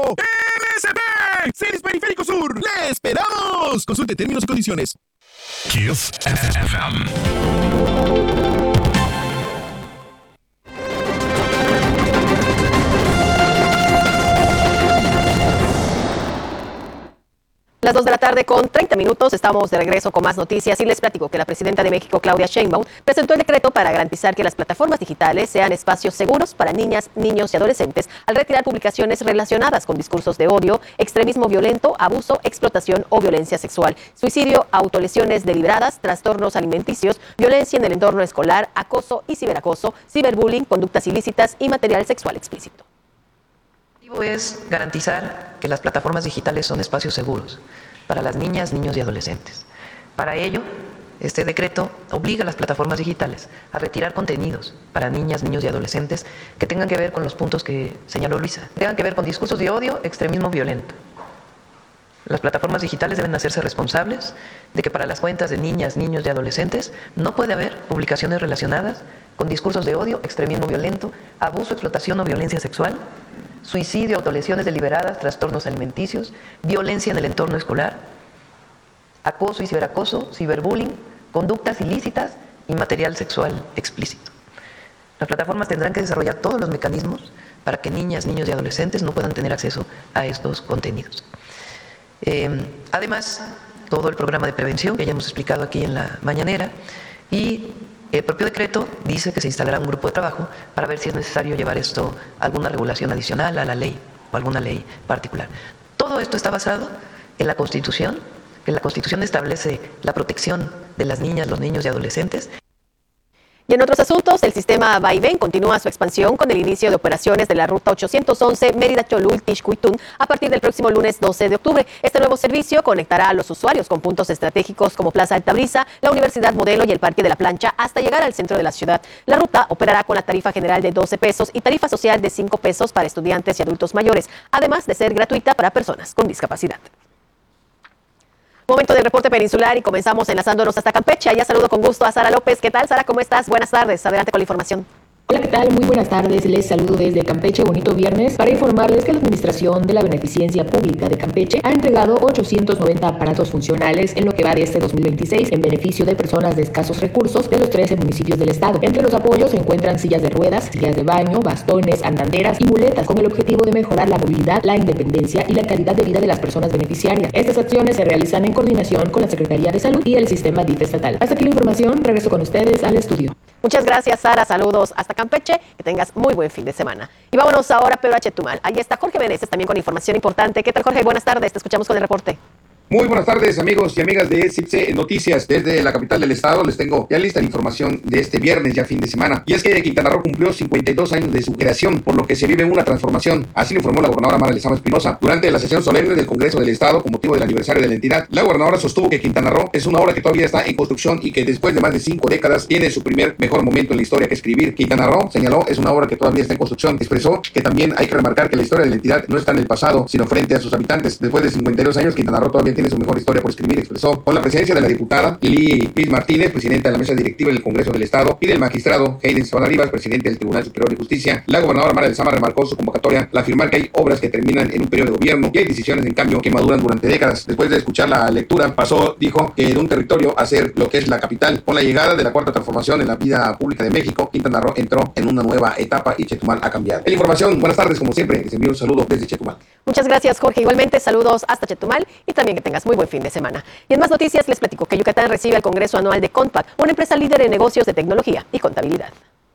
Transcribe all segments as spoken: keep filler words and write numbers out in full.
R C P, Celis Periférico Sur. ¡Le esperamos! Consulte términos y condiciones. Kiss F M. Las dos de la tarde con treinta minutos, estamos de regreso con más noticias y les platico que la presidenta de México, Claudia Sheinbaum, presentó el decreto para garantizar que las plataformas digitales sean espacios seguros para niñas, niños y adolescentes al retirar publicaciones relacionadas con discursos de odio, extremismo violento, abuso, explotación o violencia sexual, suicidio, autolesiones deliberadas, trastornos alimenticios, violencia en el entorno escolar, acoso y ciberacoso, ciberbullying, conductas ilícitas y material sexual explícito. El objetivo es garantizar que las plataformas digitales son espacios seguros para las niñas, niños y adolescentes. Para ello, este decreto obliga a las plataformas digitales a retirar contenidos para niñas, niños y adolescentes que tengan que ver con los puntos que señaló Luisa, tengan que ver con discursos de odio, extremismo violento. Las plataformas digitales deben hacerse responsables de que para las cuentas de niñas, niños y adolescentes no puede haber publicaciones relacionadas con discursos de odio, extremismo violento, abuso, explotación o violencia sexual, suicidio, autolesiones deliberadas, trastornos alimenticios, violencia en el entorno escolar, acoso y ciberacoso, ciberbullying, conductas ilícitas y material sexual explícito. Las plataformas tendrán que desarrollar todos los mecanismos para que niñas, niños y adolescentes no puedan tener acceso a estos contenidos. Eh, además, todo el programa de prevención que ya hemos explicado aquí en la mañanera, y el propio decreto dice que se instalará un grupo de trabajo para ver si es necesario llevar esto a alguna regulación adicional a la ley o alguna ley particular. Todo esto está basado en la Constitución, que la Constitución establece la protección de las niñas, los niños y adolescentes. Y en otros asuntos, el sistema Vaivén continúa su expansión con el inicio de operaciones de la ruta ochocientos once Mérida-Cholul-Tixcuitún a partir del próximo lunes doce de octubre. Este nuevo servicio conectará a los usuarios con puntos estratégicos como Plaza Altabrisa, la Universidad Modelo y el Parque de la Plancha hasta llegar al centro de la ciudad. La ruta operará con la tarifa general de doce pesos y tarifa social de cinco pesos para estudiantes y adultos mayores, además de ser gratuita para personas con discapacidad. Momento del reporte peninsular y comenzamos enlazándonos hasta Campeche. Allá saludo con gusto a Sara López. ¿Qué tal, Sara? ¿Cómo estás? Buenas tardes. Adelante con la información. Hola, ¿qué tal? Muy buenas tardes. Les saludo desde Campeche, bonito viernes, para informarles que la Administración de la Beneficencia Pública de Campeche ha entregado ochocientos noventa aparatos funcionales en lo que va de este dos mil veintiséis en beneficio de personas de escasos recursos de los trece municipios del estado. Entre los apoyos se encuentran sillas de ruedas, sillas de baño, bastones, andanderas y muletas, con el objetivo de mejorar la movilidad, la independencia y la calidad de vida de las personas beneficiarias. Estas acciones se realizan en coordinación con la Secretaría de Salud y el Sistema D I F estatal. Hasta aquí la información. Regreso con ustedes al estudio. Muchas gracias, Sara. Saludos hasta Campeche. Que tengas muy buen fin de semana. Y vámonos ahora, pero a Chetumal. Allí está Jorge Meneses también con información importante. ¿Qué tal, Jorge? Buenas tardes. Te escuchamos con el reporte. Muy buenas tardes, amigos y amigas de C I P S E Noticias. Desde la capital del estado les tengo ya lista la información de este viernes, ya fin de semana. Y es que Quintana Roo cumplió cincuenta y dos años de su creación, por lo que se vive una transformación. Así lo informó la gobernadora Mara Lezama Espinosa durante la sesión solemne del Congreso del Estado con motivo del aniversario de la entidad. La gobernadora sostuvo que Quintana Roo es una obra que todavía está en construcción y que después de más de cinco décadas tiene su primer mejor momento en la historia que escribir. Quintana Roo, señaló, es una obra que todavía está en construcción. Expresó que también hay que remarcar que la historia de la entidad no está en el pasado, sino frente a sus habitantes. Después de cincuenta y dos años, Quintana Roo todavía tiene su mejor historia por escribir, expresó. Con la presencia de la diputada Lili Piz Martínez, presidenta de la mesa directiva del Congreso del Estado, y del magistrado Hayden Sabana Rivas, presidente del Tribunal Superior de Justicia, la gobernadora Mara Lezama remarcó su convocatoria al afirmar que hay obras que terminan en un periodo de gobierno y hay decisiones, en cambio, que maduran durante décadas. Después de escuchar la lectura, pasó, dijo, que de un territorio a ser lo que es la capital. Con la llegada de la cuarta transformación en la vida pública de México, Quintana Roo entró en una nueva etapa y Chetumal ha cambiado. En la información, buenas tardes, como siempre, les envío un saludo desde Chetumal. Muchas gracias, Jorge. Igualmente, saludos hasta Chetumal y también que tengas muy buen fin de semana. Y en más noticias les platico que Yucatán recibe el Congreso Anual de CONPAC, una empresa líder en negocios de tecnología y contabilidad.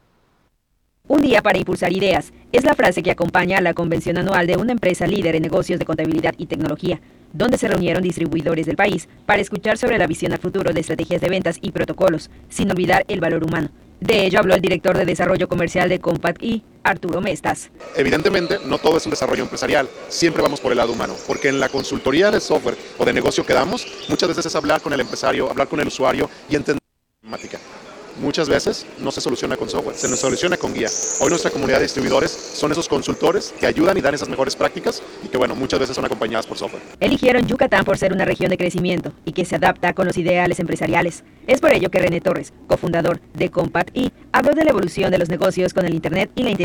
Un día para impulsar ideas es la frase que acompaña a la convención anual de una empresa líder en negocios de contabilidad y tecnología, donde se reunieron distribuidores del país para escuchar sobre la visión al futuro de estrategias de ventas y protocolos, sin olvidar el valor humano. De ello habló el director de Desarrollo Comercial de CONPAC I, Arturo Mestas. Evidentemente, no todo es un desarrollo empresarial, siempre vamos por el lado humano, porque en la consultoría de software o de negocio que damos, muchas veces es hablar con el empresario, hablar con el usuario y entender la problemática. Muchas veces no se soluciona con software, se nos soluciona con guía. Hoy nuestra comunidad de distribuidores son esos consultores que ayudan y dan esas mejores prácticas y que, bueno, muchas veces son acompañadas por software. Eligieron Yucatán por ser una región de crecimiento y que se adapta con los ideales empresariales. Es por ello que René Torres, cofundador de CONPAC I, habló de la evolución de los negocios con el Internet y la inteligencia